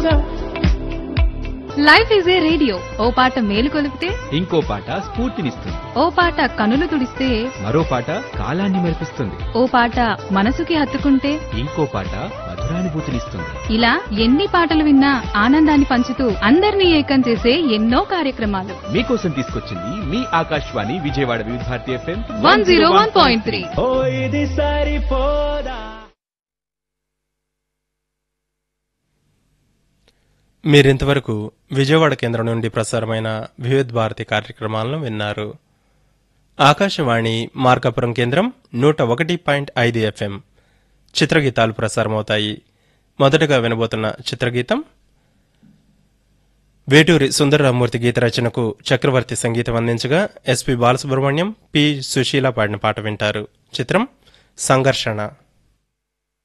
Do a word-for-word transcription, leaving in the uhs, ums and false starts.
Life is a radio. ఓ పాట మేలు కొలిపితే ఇంకో పాట స్ఫూర్తినిస్తుంది. ఓ పాట కనులు తుడిస్తే మరో పాట కాలాన్ని మెరిపిస్తుంది. ఓ పాట మనసుకి హత్తుకుంటే ఇంకో పాట మధురానుభూతినిస్తుంది. ఇలా ఎన్ని పాటలు విన్నా ఆనందాన్ని పంచుతూ అందరినీ ఏకం చేసే ఎన్నో కార్యక్రమాలు మీకోసం తీసుకొచ్చింది మీ ఆకాశవాణి విజయవాడ వివిధ Bharati FM one zero one point three. ఓ ఇది సరిపోదా. మీరింతవరకు విజయవాడ కేంద్రం నుండి ప్రసారమైన వివిధ భారతి కార్యక్రమాలను విన్నారు. ఆకాశవాణి మార్కాపురం కేంద్రం నూట ఒకటి పాయింట్ ఐదు ఎఫ్ఎం చిత్రగీతాలు ప్రసారమవుతాయి. మొదటగా వినబోతున్న చిత్రగీతం వేటూరి సుందరరామూర్తి గీత రచనకు చక్రవర్తి సంగీతం అందించగా ఎస్పి బాలసుబ్రహ్మణ్యం, పి సుశీల పాడిన పాట వింటారు. చిత్రం సంఘర్షణ.